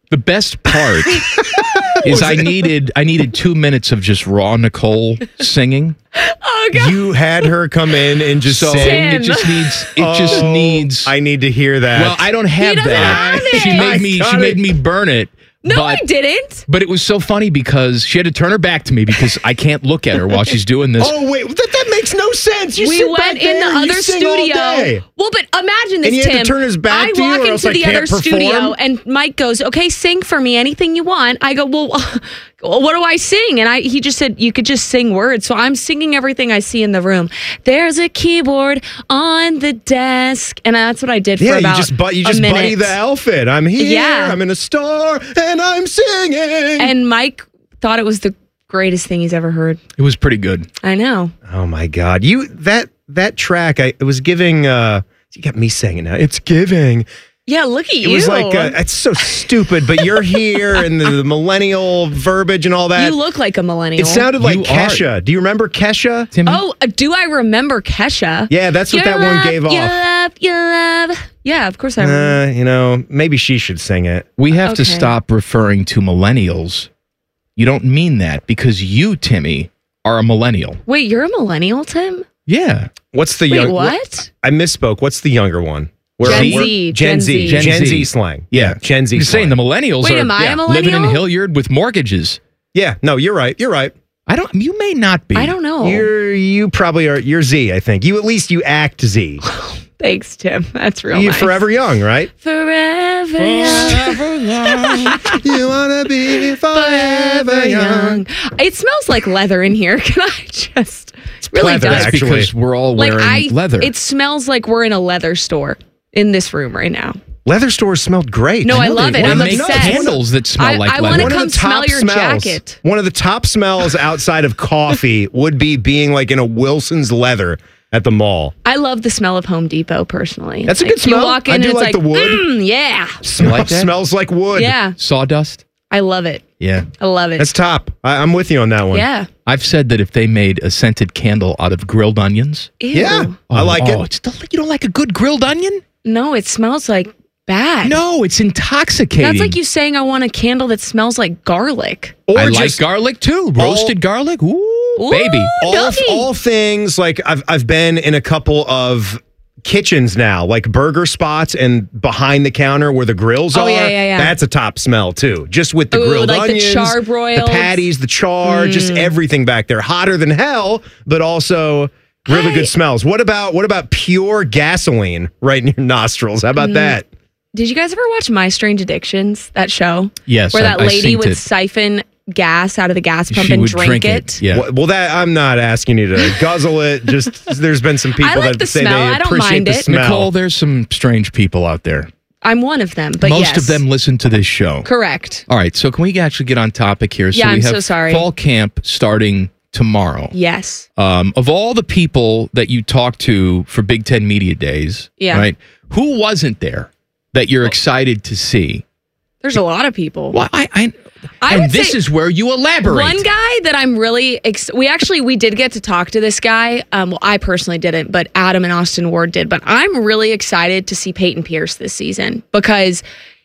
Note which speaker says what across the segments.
Speaker 1: The best part is I needed 2 minutes of just raw Nicole singing.
Speaker 2: Oh God!
Speaker 3: You had her come in and just sing.
Speaker 1: It just needs.
Speaker 3: I need to hear that.
Speaker 1: Well, I don't have that.
Speaker 2: have it.
Speaker 1: She made me burn it.
Speaker 2: No, I didn't.
Speaker 1: But it was so funny because she had to turn her back to me because I can't look at her while she's doing this.
Speaker 3: Oh, wait. That makes no sense.
Speaker 2: We went in the other studio. Well, but imagine this,
Speaker 3: and he
Speaker 2: Tim.
Speaker 3: had to turn his back to you,
Speaker 2: I walk
Speaker 3: or else
Speaker 2: into
Speaker 3: I
Speaker 2: the
Speaker 3: can't
Speaker 2: other
Speaker 3: perform?
Speaker 2: studio, and Mike goes, "Okay, sing for me anything you want." I go, "Well, what do I sing?" And he just said, "You could just sing words." So I'm singing everything I see in the room. There's a keyboard on the desk, and that's what I did for about
Speaker 3: you just
Speaker 2: a minute.
Speaker 3: buddy the outfit. I'm here.
Speaker 2: Yeah.
Speaker 3: I'm in a store, and I'm singing.
Speaker 2: And Mike thought it was the greatest thing he's ever heard.
Speaker 1: It was pretty good.
Speaker 2: I know.
Speaker 3: Oh my God! That track, it was giving. You got me singing now. It's giving.
Speaker 2: Yeah, look at you.
Speaker 3: It was like it's so stupid, but you're here and the millennial verbiage and all that.
Speaker 2: You look like a millennial.
Speaker 3: It sounded like
Speaker 1: You
Speaker 3: Kesha. Do you remember Kesha?
Speaker 1: Timmy?
Speaker 2: Oh, do I remember Kesha?
Speaker 3: Yeah, that's what that one gave off.
Speaker 2: You love. Yeah, of course I remember.
Speaker 3: Maybe she should sing it.
Speaker 1: We have to
Speaker 2: Okay.
Speaker 1: stop referring to millennials. You don't mean that because you, Timmy, are a millennial.
Speaker 2: Wait, you're a millennial, Tim?
Speaker 1: Yeah.
Speaker 3: What's the
Speaker 2: Wait,
Speaker 3: young?
Speaker 2: what?
Speaker 3: I misspoke. What's the younger one?
Speaker 2: Gen Z.
Speaker 3: Gen Z.
Speaker 1: Gen
Speaker 3: Gen
Speaker 1: Z.
Speaker 3: Z slang.
Speaker 1: Yeah.
Speaker 3: Gen Z
Speaker 1: You're
Speaker 3: slang.
Speaker 1: saying the millennials
Speaker 2: Wait,
Speaker 1: are
Speaker 2: am I a
Speaker 1: living in
Speaker 2: millennial?
Speaker 1: Hilliard with mortgages.
Speaker 3: Yeah. No, you're right. You're right.
Speaker 1: You may not be.
Speaker 2: I don't know.
Speaker 3: You probably are. You're Z, I think. You act Z.
Speaker 2: Thanks, Tim. That's real
Speaker 3: You're
Speaker 2: nice.
Speaker 3: forever young, right?
Speaker 2: Forever young.
Speaker 3: You want to be
Speaker 2: Forever young. It smells like leather in here. Can I just... It really
Speaker 3: pleather,
Speaker 2: does.
Speaker 3: actually.
Speaker 1: Because we're all wearing leather.
Speaker 2: It smells like we're in a leather store in this room right now.
Speaker 3: Leather stores smelled great.
Speaker 2: No, I love it. I'm
Speaker 1: make
Speaker 2: obsessed.
Speaker 1: candles that smell like
Speaker 2: I
Speaker 1: leather.
Speaker 2: want to come smell your jacket.
Speaker 3: One of the top smells outside of coffee would be being like in a Wilson's leather at the mall.
Speaker 2: I love the smell of Home Depot personally.
Speaker 3: That's a
Speaker 2: Like,
Speaker 3: good smell.
Speaker 2: You walk in
Speaker 3: I
Speaker 2: and
Speaker 3: do
Speaker 2: it's
Speaker 3: like the wood.
Speaker 2: Yeah.
Speaker 1: like that?
Speaker 3: Smells like wood.
Speaker 2: Yeah.
Speaker 1: Sawdust.
Speaker 2: I love it.
Speaker 1: Yeah.
Speaker 2: I love it.
Speaker 3: That's top. I'm with you on that one.
Speaker 2: Yeah.
Speaker 1: I've said that if they made a scented candle out of grilled onions.
Speaker 2: Ew.
Speaker 3: Yeah. I like it.
Speaker 1: You don't like a good grilled onion?
Speaker 2: No, it smells like bad.
Speaker 1: No, it's intoxicating.
Speaker 2: That's like you saying I want a candle that smells like garlic.
Speaker 3: Or
Speaker 1: I
Speaker 3: just
Speaker 1: like garlic too. Roasted garlic. Ooh, baby.
Speaker 3: all things like I've been in a couple of kitchens now, like burger spots and behind the counter where the grills are.
Speaker 2: Yeah.
Speaker 3: That's a top smell too. Just with the grilled
Speaker 2: like
Speaker 3: onions,
Speaker 2: the charbroiled.
Speaker 3: the patties, the char, just everything back there. Hotter than hell, but also really good smells. What about pure gasoline right in your nostrils? How about that?
Speaker 2: Did you guys ever watch My Strange Addictions, that show?
Speaker 1: Yes,
Speaker 2: Where that
Speaker 1: I
Speaker 2: lady
Speaker 1: synced
Speaker 2: would
Speaker 1: it.
Speaker 2: siphon gas out of the gas pump
Speaker 1: She
Speaker 2: and
Speaker 1: would
Speaker 2: drink it?
Speaker 1: Yeah.
Speaker 3: Well, that I'm not asking you to guzzle it. Just there's been some people
Speaker 2: I like
Speaker 3: that
Speaker 2: the
Speaker 3: say
Speaker 2: smell.
Speaker 3: they
Speaker 2: I don't
Speaker 3: appreciate
Speaker 2: mind
Speaker 3: the
Speaker 2: it.
Speaker 3: smell.
Speaker 1: Nicole, there's some strange people out there.
Speaker 2: I'm one of them, but
Speaker 1: Most
Speaker 2: yes.
Speaker 1: of them listen to this show.
Speaker 2: Correct.
Speaker 1: All right, so can we actually get on topic here?
Speaker 2: Yeah,
Speaker 1: so we
Speaker 2: I'm
Speaker 1: have
Speaker 2: so sorry.
Speaker 1: fall camp starting tomorrow.
Speaker 2: Yes.
Speaker 1: Of all the people that you talked to for Big Ten Media Days,
Speaker 2: Yeah.
Speaker 1: right? Who wasn't there that you're excited to see?
Speaker 2: There's a lot of people.
Speaker 1: Well,
Speaker 2: I
Speaker 1: and
Speaker 2: would
Speaker 1: this
Speaker 2: say
Speaker 1: is where you elaborate.
Speaker 2: One guy that I'm really we did get to talk to this guy. Well, I personally didn't, but Adam and Austin Ward did. But I'm really excited to see Peyton Pierce this season because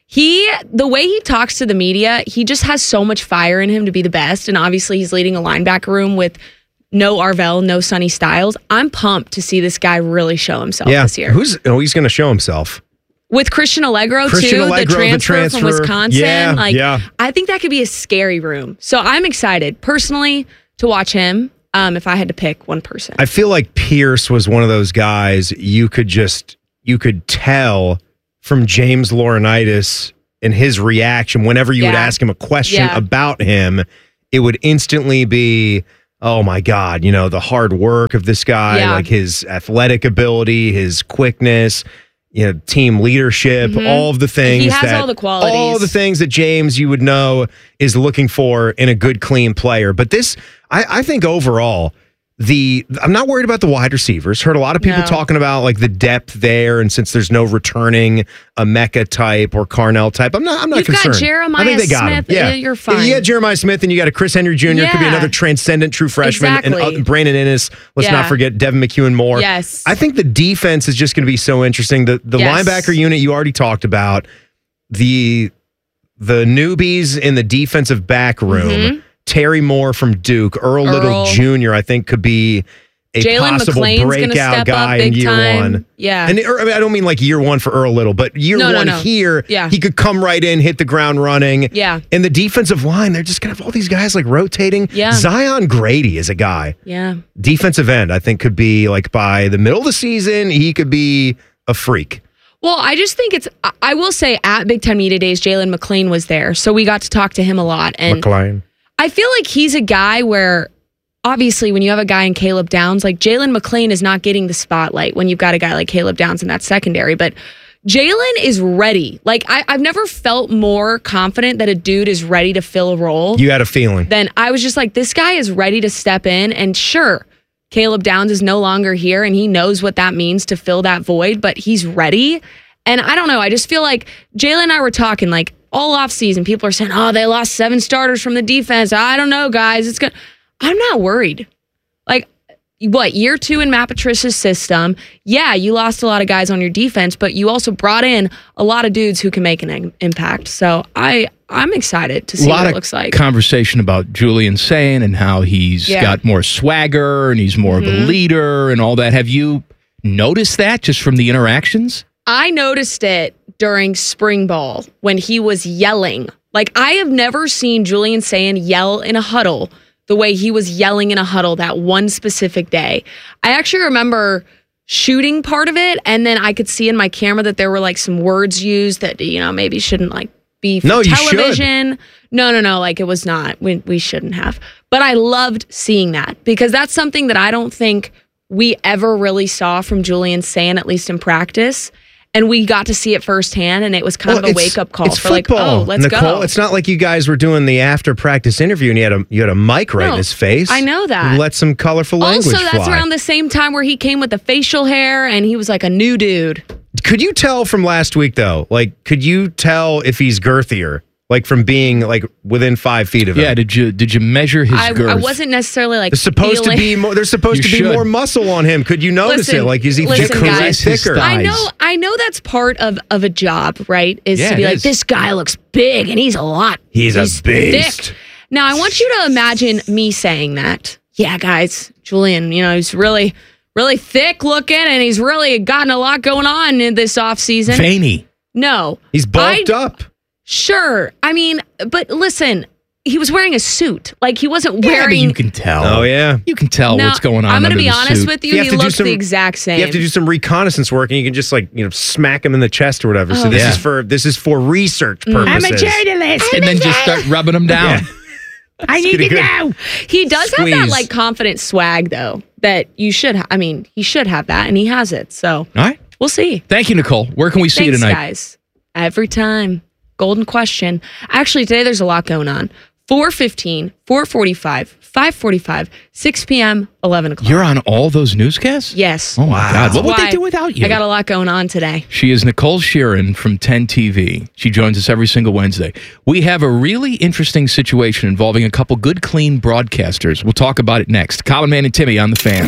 Speaker 2: the way he talks to the media, he just has so much fire in him to be the best. And obviously, he's leading a linebacker room with no Arvell, no Sonny Styles. I'm pumped to see this guy really show himself this year.
Speaker 3: He's going to show himself.
Speaker 2: With Christian Allegro, the transfer from Wisconsin. I think that could be a scary room. So I'm excited, personally, to watch him if I had to pick one person.
Speaker 3: I feel like Pierce was one of those guys you could tell from James Laurinaitis and his reaction whenever you would ask him a question about him, it would instantly be, oh my God, the hard work of this guy, like his athletic ability, his quickness, team leadership, all of the things
Speaker 2: he has all the qualities.
Speaker 3: All the things that James, you would know, is looking for in a good, clean player. But this, I think overall, I'm not worried about the wide receivers. Heard a lot of people talking about like the depth there, and since there's no returning a Mecca type or Carnell type, I'm not
Speaker 2: You've
Speaker 3: concerned.
Speaker 2: Got Jeremiah
Speaker 3: I think they got
Speaker 2: Smith.
Speaker 3: him. Yeah,
Speaker 2: You're fine.
Speaker 3: You got Jeremiah Smith, and you got a Chris Henry Jr. Could be another transcendent true freshman,
Speaker 2: Exactly.
Speaker 3: and Brandon Ennis. Let's not forget Devin McEwen Moore.
Speaker 2: Yes,
Speaker 3: I think the defense is just going to be so interesting. The linebacker unit you already talked about. The the newbies in the defensive back room, Terry Moore from Duke, Earl Little Jr., I think could be a
Speaker 2: Jalen
Speaker 3: possible
Speaker 2: McClain's
Speaker 3: breakout guy in year one.
Speaker 2: Yeah.
Speaker 3: And I don't mean like year one for Earl Little, but year one here, he could come right in, hit the ground running.
Speaker 2: Yeah.
Speaker 3: And the defensive line, they're just going to have all these guys like rotating.
Speaker 2: Yeah.
Speaker 3: Zion Grady is a guy.
Speaker 2: Yeah.
Speaker 3: Defensive end, I think could be like by the middle of the season, he could be a freak.
Speaker 2: Well, I just think I will say at Big Ten Media Days, Jalen McClain was there. So we got to talk to him a lot. And
Speaker 3: McClain.
Speaker 2: I feel like he's a guy where, obviously, when you have a guy in Caleb Downs, like Jalen McClain is not getting the spotlight when you've got a guy like Caleb Downs in that secondary. But Jalen is ready. Like, I've never felt more confident that a dude is ready to fill a role.
Speaker 3: You had a feeling.
Speaker 2: Then I was just like, this guy is ready to step in. And sure, Caleb Downs is no longer here, and he knows what that means to fill that void, but he's ready. And I don't know. I just feel like Jalen and I were talking like all off season. People are saying, oh, they lost 7 starters from the defense. I don't know, guys. It's good. I'm not worried. Like, what, year 2 in Matt Patricia's system? Yeah, you lost a lot of guys on your defense, but you also brought in a lot of dudes who can make an impact. So I'm excited to see what it looks like.
Speaker 1: Conversation about Julian Sayin and how he's got more swagger and he's more of a leader and all that. Have you noticed that just from the interactions?
Speaker 2: I noticed it during spring ball when he was yelling. Like, I have never seen Julian Sayin yell in a huddle the way he was yelling in a huddle that one specific day. I actually remember shooting part of it, and then I could see in my camera that there were like some words used that, you know, maybe shouldn't like be for television. No, like it was not. We shouldn't have. But I loved seeing that because that's something that I don't think we ever really saw from Julian Sayin, at least in practice. And we got to see it firsthand, and it was kind of a wake-up call for
Speaker 3: football.
Speaker 2: Like, oh, let's
Speaker 3: Nicole,
Speaker 2: go.
Speaker 3: It's not like you guys were doing the after-practice interview, and you had a mic right in his face.
Speaker 2: I know that.
Speaker 3: Let some colorful language fly.
Speaker 2: Also, that's around the same time where he came with the facial hair, and he was like a new dude.
Speaker 3: Could you tell from last week, though? Like, could you tell if he's girthier? Like from being like within 5 feet of him.
Speaker 1: Yeah, did you measure his girth?
Speaker 2: I wasn't necessarily like.
Speaker 3: There's supposed to be more muscle on him. Could you notice it? Like, is he thicker?
Speaker 2: I know that's part of a job, right? Is to be like, this guy looks big and he's a lot.
Speaker 3: He's a beast.
Speaker 2: Thick. Now I want you to imagine me saying that. Yeah, guys, Julian, you know, he's really, really thick looking, and he's really gotten a lot going on in this offseason.
Speaker 1: Veiny.
Speaker 2: No,
Speaker 3: he's bulked up.
Speaker 2: Sure. I mean, but listen, he was wearing a suit. Like, he wasn't wearing...
Speaker 1: But you can tell.
Speaker 3: Oh, yeah.
Speaker 1: You can tell what's going on.
Speaker 2: I'm
Speaker 1: going to
Speaker 2: be honest with you. He looks the exact same.
Speaker 3: You have to do some reconnaissance work, and you can just, like, you know, smack him in the chest or whatever. So this is for research purposes.
Speaker 2: I'm a journalist.
Speaker 1: And then just start rubbing him down.
Speaker 3: Yeah.
Speaker 2: I need to know. He does have that, like, confident swag, though, that you should he should have that, and he has it. So,
Speaker 1: all right.
Speaker 2: We'll see.
Speaker 1: Thank you, Nicole. Where can we see you tonight?
Speaker 2: Guys. Every time. Golden question. Actually, today there's a lot going on. 4:15, 4:45, 5:45, 6 p.m., 11 o'clock.
Speaker 1: You're on all those newscasts?
Speaker 2: Yes.
Speaker 1: Oh, my God. What would they do without you?
Speaker 2: I got a lot going on today.
Speaker 1: She is Nicole Sheeran from 10 TV. She joins us every single Wednesday. We have a really interesting situation involving a couple good, clean broadcasters. We'll talk about it next. Colin Man and Timmy on The Fan.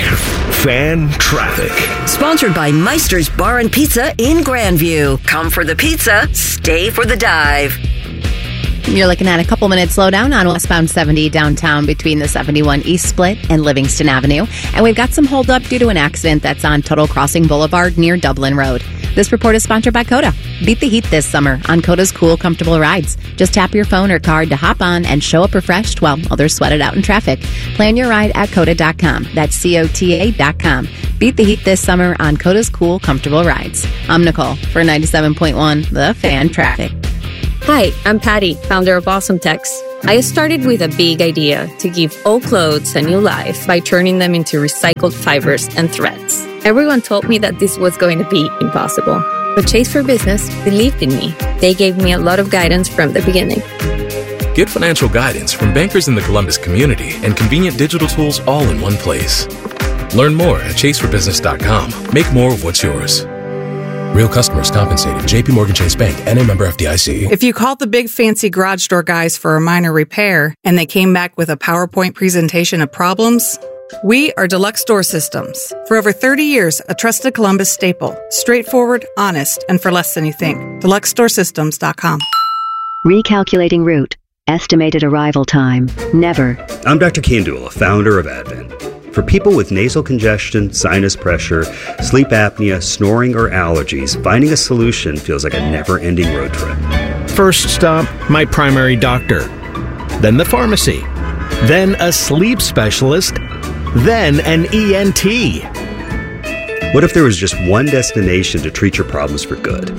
Speaker 4: Fan Traffic.
Speaker 5: Sponsored by Meister's Bar and Pizza in Grandview. Come for the pizza, stay for the dive.
Speaker 6: You're looking at a couple minutes slowdown on westbound 70 downtown between the 71 East Split and Livingston Avenue. And we've got some holdup due to an accident that's on Total Crossing Boulevard near Dublin Road. This report is sponsored by Coda. Beat the heat this summer on Coda's cool, comfortable rides. Just tap your phone or card to hop on and show up refreshed while others sweat it out in traffic. Plan your ride at Coda.com. That's COTA.com. Beat the heat this summer on Coda's cool, comfortable rides. I'm Nicole for 97.1 The Fan Traffic.
Speaker 7: Hi, I'm Patty, founder of Awesome Tex. I started with a big idea to give old clothes a new life by turning them into recycled fibers and threads. Everyone told me that this was going to be impossible, but Chase for Business believed in me. They gave me a lot of guidance from the beginning.
Speaker 8: Get financial guidance from bankers in the Columbus community and convenient digital tools all in one place. Learn more at chaseforbusiness.com. Make more of what's yours. Real customers compensated. JP Morgan Chase Bank, N.A. member FDIC.
Speaker 9: If you called the big fancy garage door guys for a minor repair and they came back with a PowerPoint presentation of problems, we are Deluxe Door Systems. For over 30 years, a trusted Columbus staple. Straightforward, honest, and for less than you think. DeluxeDoorSystems.com.
Speaker 10: Recalculating route. Estimated arrival time. Never.
Speaker 11: I'm Dr. Kandula, founder of Advent. For people with nasal congestion, sinus pressure, sleep apnea, snoring, or allergies, finding a solution feels like a never-ending road trip.
Speaker 12: First stop, my primary doctor. Then the pharmacy. Then a sleep specialist. Then an ENT.
Speaker 11: What if there was just one destination to treat your problems for good?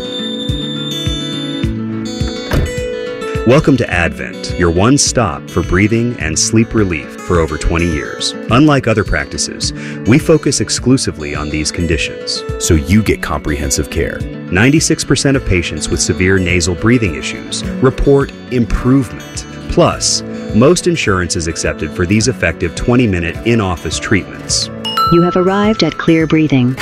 Speaker 11: Welcome to Advent, your one stop for breathing and sleep relief for over 20 years. Unlike other practices, we focus exclusively on these conditions, so you get comprehensive care. 96% of patients with severe nasal breathing issues report improvement. Plus, most insurance is accepted for these effective 20-minute in-office treatments.
Speaker 10: You have arrived at Clear Breathing.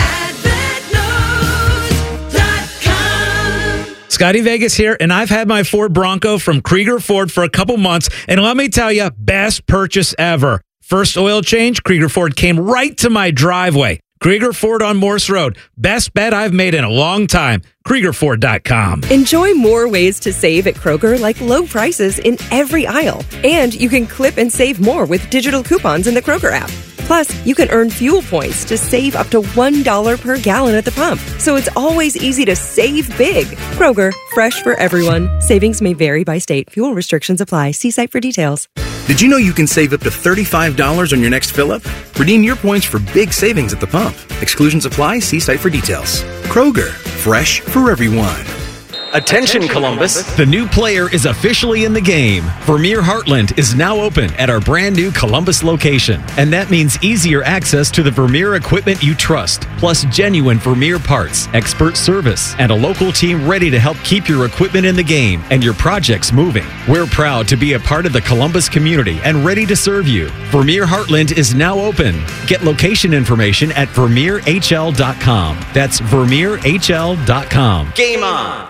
Speaker 13: Scotty Vegas here, and I've had my Ford Bronco from Krieger Ford for a couple months, and let me tell you, best purchase ever. First oil change, Krieger Ford came right to my driveway. Krieger Ford on Morse Road. Best bet I've made in a long time. KriegerFord.com.
Speaker 14: Enjoy more ways to save at Kroger, like low prices in every aisle. And you can clip and save more with digital coupons in the Kroger app. Plus, you can earn fuel points to save up to $1 per gallon at the pump. So it's always easy to save big. Kroger, fresh for everyone. Savings may vary by state. Fuel restrictions apply. See site for details.
Speaker 15: Did you know you can save up to $35 on your next fill-up? Redeem your points for big savings at the pump. Exclusions apply. See site for details. Kroger, fresh for everyone.
Speaker 12: Attention, Columbus. The new player is officially in the game. Vermeer Heartland is now open at our brand new Columbus location. And that means easier access to the Vermeer equipment you trust, plus genuine Vermeer parts, expert service, and a local team ready to help keep your equipment in the game and your projects moving. We're proud to be a part of the Columbus community and ready to serve you. Vermeer Heartland is now open. Get location information at VermeerHL.com. That's VermeerHL.com.
Speaker 16: Game on!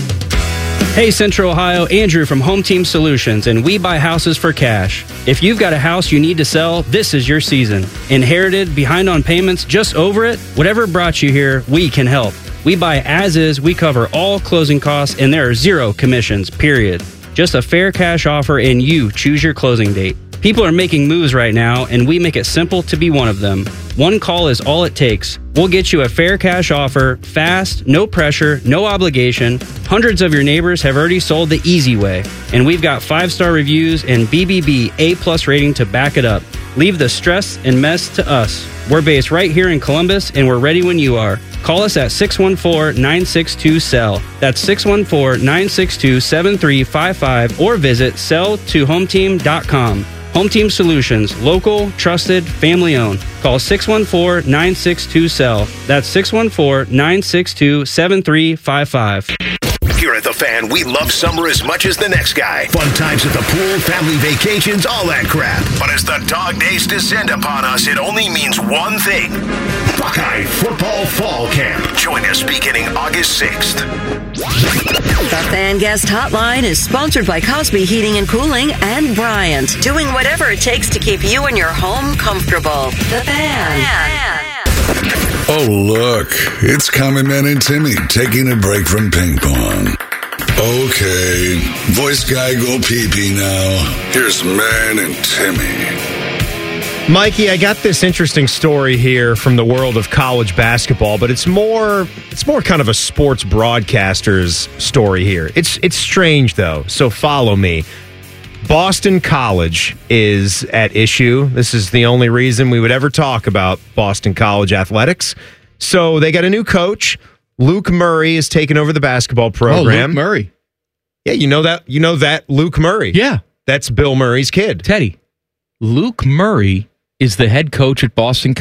Speaker 16: Hey Central Ohio, Andrew from Home Team Solutions, and we buy houses for cash. If you've got a house you need to sell, this is your season. Inherited, behind on payments, just over it? Whatever brought you here, we can help. We buy as is, we cover all closing costs, and there are zero commissions, period. Just a fair cash offer and you choose your closing date. People are making moves right now, and we make it simple to be one of them. One call is all it takes. We'll get you a fair cash offer, fast, no pressure, no obligation. Hundreds of your neighbors have already sold the easy way, and we've got 5-star reviews and BBB A+ rating to back it up. Leave the stress and mess to us. We're based right here in Columbus, and we're ready when you are. Call us at 614-962-SELL. That's 614-962-7355, or visit selltohometeam.com. Home Team Solutions, local, trusted, family-owned. Call 614-962-SELL. That's 614-962-7355.
Speaker 4: Here at The Fan, we love summer as much as the next guy. Fun times at the pool, family vacations, all that crap. But as the dog days descend upon us, it only means one thing. Buckeye Football Fall Camp. Join us beginning August 6th.
Speaker 5: The Fan Guest Hotline is sponsored by Cosby Heating and Cooling and Bryant, doing whatever it takes to keep you and your home comfortable. The Fan.
Speaker 17: Oh, look, it's Common Man and Timmy taking a break from ping pong. Okay, voice guy go pee-pee now. Here's Man and Timmy.
Speaker 3: Mikey, I got this interesting story here from the world of college basketball, but it's more kind of a sports broadcaster's story here. It's strange though, so follow me. Boston College is at issue. This is the only reason we would ever talk about Boston College athletics. So they got a new coach. Luke Murray is taking over the basketball program.
Speaker 1: Oh, Luke Murray.
Speaker 3: Yeah, you know that Luke Murray.
Speaker 1: Yeah.
Speaker 3: That's Bill Murray's kid.
Speaker 1: Teddy. Luke Murray is the head coach at Boston